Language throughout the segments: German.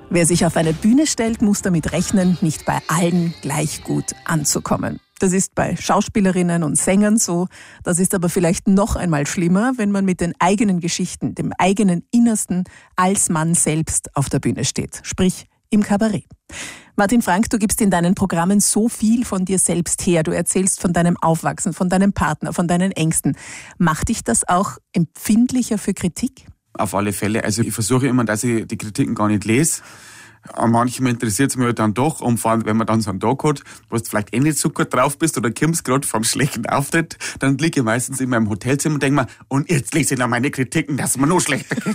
Wer sich auf eine Bühne stellt, muss damit rechnen, nicht bei allen gleich gut anzukommen. Das ist bei Schauspielerinnen und Sängern so. Das ist aber vielleicht noch einmal schlimmer, wenn man mit den eigenen Geschichten, dem eigenen Innersten als Mann selbst auf der Bühne steht. Sprich, im Kabarett. Martin Frank, du gibst in deinen Programmen so viel von dir selbst her. Du erzählst von deinem Aufwachsen, von deinem Partner, von deinen Ängsten. Macht dich das auch empfindlicher für Kritik? Auf alle Fälle. Also ich versuche immer, dass ich die Kritiken gar nicht lese. Manchmal interessiert es mich halt dann doch, und vor allem, wenn man dann so einen Tag hat, wo du vielleicht nicht so gut drauf bist oder kommst gerade vom schlechten Auftritt, dann liege ich meistens in meinem Hotelzimmer und denke mir, und jetzt lese ich noch meine Kritiken, dass es mir noch schlechter geht.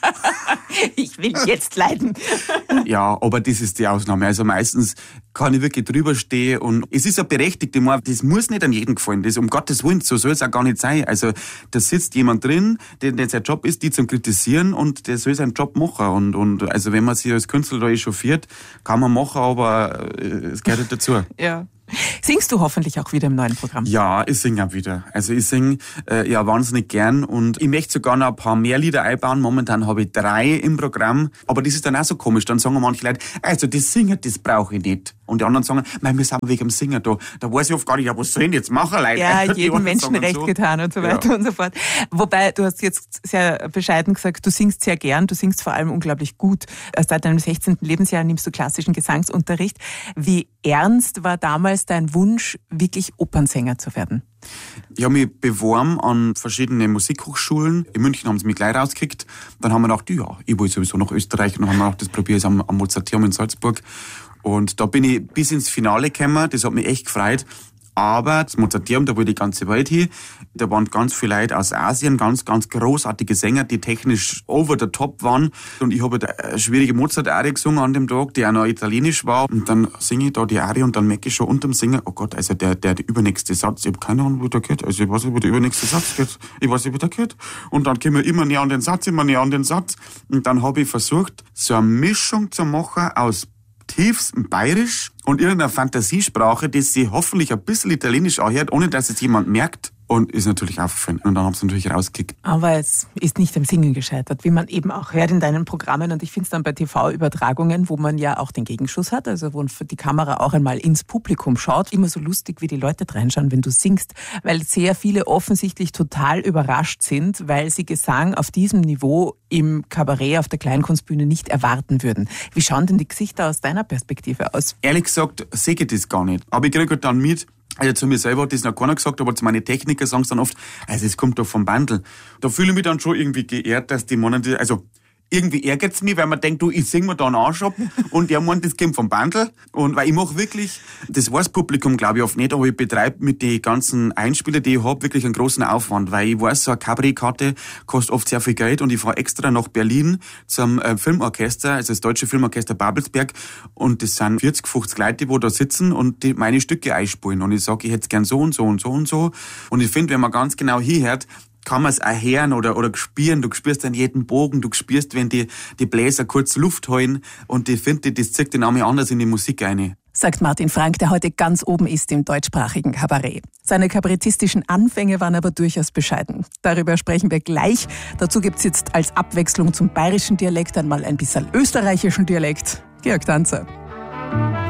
Ich will jetzt leiden. Ja, aber das ist die Ausnahme. Also meistens kann ich wirklich drüber stehen, und es ist ja berechtigt. Ich meine, das muss nicht an jeden gefallen. Das um Gottes Willen, so soll es auch gar nicht sein. Also da sitzt jemand drin, der sein Job ist, die zum Kritisieren, und der soll seinen Job machen. Und also wenn man sich als Künstler da echauffiert, kann man machen, aber es gehört halt dazu. Ja. Singst du hoffentlich auch wieder im neuen Programm? Ja, ich singe auch wieder. Also ich singe ja wahnsinnig gern, und ich möchte sogar noch ein paar mehr Lieder einbauen. Momentan habe ich 3 im Programm, aber das ist dann auch so komisch. Dann sagen manche Leute, also das Singen, das brauche ich nicht. Und die anderen sagen, nein, wir sind wegen dem Singen da. Da weiß ich oft gar nicht, ja, was soll ich denn jetzt machen, Leute? Ja, jedem Menschen recht so getan und so weiter und so fort. Wobei, du hast jetzt sehr bescheiden gesagt, du singst sehr gern, du singst vor allem unglaublich gut. Seit deinem 16. Lebensjahr nimmst du klassischen Gesangsunterricht. Wie ernst war damals dein Wunsch, wirklich Opernsänger zu werden? Ich habe mich beworben an verschiedene Musikhochschulen. In München haben sie mich gleich rausgekriegt. Dann haben wir gedacht, ja, ich will sowieso nach Österreich. Und dann haben wir gedacht, das probiere ich am Mozarteum in Salzburg. Und da bin ich bis ins Finale gekommen. Das hat mich echt gefreut. Aber das Mozarteum, da wollte die ganze Welt hin. Da waren ganz viele Leute aus Asien, ganz, ganz großartige Sänger, die technisch over the top waren. Und ich habe eine schwierige Mozart-Arie gesungen an dem Tag, die auch noch italienisch war. Und dann singe ich da die Arie und dann merke ich schon unterm Singen, oh Gott, also der übernächste Satz, ich habe keine Ahnung, wie der geht. Also ich weiß nicht, wie der übernächste Satz geht. Ich weiß nicht, wie der geht. Und dann kommen wir immer näher an den Satz, immer näher an den Satz. Und dann habe ich versucht, so eine Mischung zu machen aus tiefstem Bayerisch und irgendeiner Fantasiesprache, die sich hoffentlich ein bisschen italienisch anhört, ohne dass es jemand merkt. Und ist natürlich aufgefallen. Und dann haben sie natürlich rausgekickt. Aber es ist nicht am Singen gescheitert, wie man eben auch hört in deinen Programmen. Und ich finde es dann bei TV-Übertragungen, wo man ja auch den Gegenschuss hat, also wo die Kamera auch einmal ins Publikum schaut, immer so lustig, wie die Leute reinschauen, wenn du singst. Weil sehr viele offensichtlich total überrascht sind, weil sie Gesang auf diesem Niveau im Kabarett auf der Kleinkunstbühne nicht erwarten würden. Wie schauen denn die Gesichter aus deiner Perspektive aus? Ehrlich gesagt, sehe ich das gar nicht. Aber ich kriege dann mit, also zu mir selber hat das noch keiner gesagt, aber zu meinen Techniker sagen sie dann oft, also es kommt doch vom Bandl. Da fühle ich mich dann schon irgendwie geehrt, dass die meinen, also irgendwie ärgert es mich, weil man denkt, du, ich sing mir da einen Arsch ab und der meint, das kommt vom Bandl. Und weil ich mache wirklich, das weiß das Publikum glaube ich oft nicht, aber ich betreibe mit den ganzen Einspielern, die ich habe, wirklich einen großen Aufwand, weil ich weiß, so eine Kabarettkarte kostet oft sehr viel Geld, und ich fahre extra nach Berlin zum Filmorchester, also das Deutsche Filmorchester Babelsberg, und das sind 40, 50 Leute, die da sitzen und die meine Stücke einspielen, und ich sage, ich hätte es gern so und so und so und so, und ich finde, wenn man ganz genau hinhört, kann man es auch hören oder spüren. Du spürst an jedem Bogen, du spürst, wenn die Bläser kurz Luft holen, und ich finde, das zieht den Name anders in die Musik rein. Sagt Martin Frank, der heute ganz oben ist im deutschsprachigen Kabarett. Seine kabarettistischen Anfänge waren aber durchaus bescheiden. Darüber sprechen wir gleich. Dazu gibt's jetzt als Abwechslung zum bayerischen Dialekt einmal ein bisschen österreichischen Dialekt. Georg Tanzer.